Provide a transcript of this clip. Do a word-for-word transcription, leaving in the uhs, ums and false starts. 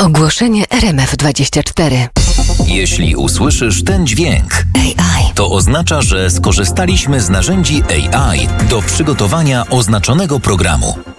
Ogłoszenie R M F dwadzieścia cztery. Jeśli usłyszysz ten dźwięk, A I, to oznacza, że skorzystaliśmy z narzędzi A I do przygotowania oznaczonego programu.